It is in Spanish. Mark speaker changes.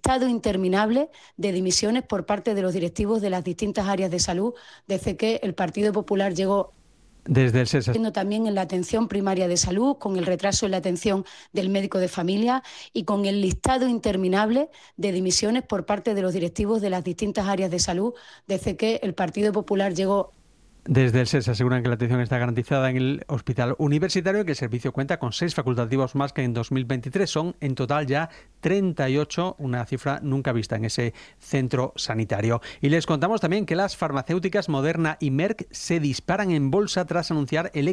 Speaker 1: listado interminable de dimisiones por parte de los directivos de las distintas áreas de salud desde que el Partido Popular llegó.
Speaker 2: Desde el SES.
Speaker 1: También en la atención primaria de salud, con el retraso en la atención del médico de familia y con el listado interminable de dimisiones por parte de los directivos de las distintas áreas de salud desde que el Partido Popular llegó.
Speaker 2: Desde el SES aseguran que la atención está garantizada en el hospital universitario y que el servicio cuenta con 6 facultativos más que en 2023. Son en total ya 38, una cifra nunca vista en ese centro sanitario. Y les contamos también que las farmacéuticas Moderna y Merck se disparan en bolsa tras anunciar el